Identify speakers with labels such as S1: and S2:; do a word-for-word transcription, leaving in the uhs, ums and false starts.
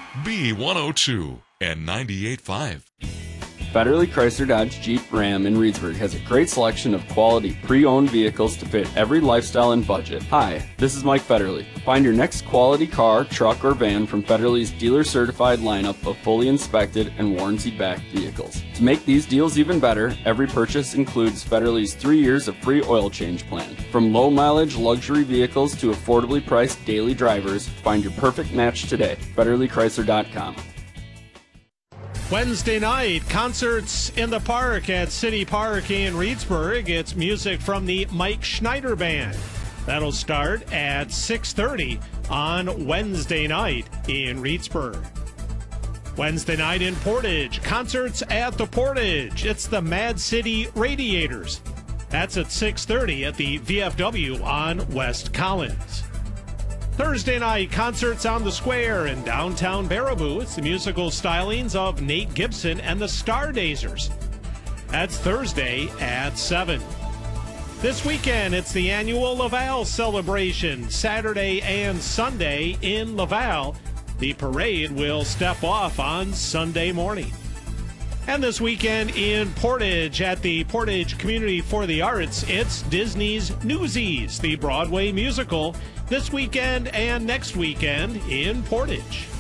S1: B one oh two and ninety-eight point five.
S2: Federally Chrysler Dodge Jeep Ram in Reedsburg has a great selection of quality pre-owned vehicles to fit every lifestyle and budget. Hi, this is Mike Federle. Find your next quality car, truck, or van from Federle's dealer-certified lineup of fully inspected and warranty-backed vehicles. To make these deals even better, every purchase includes Federle's three years of free oil change plan. From low-mileage luxury vehicles to affordably priced daily drivers, find your perfect match today. Federle Chrysler dot com.
S3: Wednesday night, concerts in the park at City Park in Reedsburg. It's music from the Mike Schneider Band. That'll start at six thirty on Wednesday night in Reedsburg. Wednesday night in Portage, concerts at the Portage. It's the Mad City Radiators. That's at six thirty at the V F W on West Collins. Thursday night, concerts on the Square in downtown Baraboo. It's the musical stylings of Nate Gibson and the Stardazers. That's Thursday at seven. This weekend, it's the annual Laval celebration, Saturday and Sunday in Laval. The parade will step off on Sunday morning. And this weekend in Portage at the Portage Community for the Arts, it's Disney's Newsies, the Broadway musical, this weekend and next weekend in Portage.